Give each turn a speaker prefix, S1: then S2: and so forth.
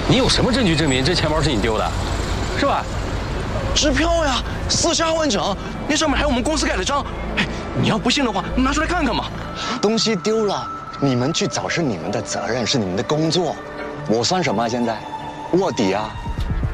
S1: 你有什么证据证明这钱包是你丢的，是吧？
S2: 支票呀，42万整，那上面还有我们公司盖的章。哎，你要不信的话，拿出来看看嘛。
S3: 东西丢了，你们去找是你们的责任，是你们的工作，我算什么啊？现在卧底啊？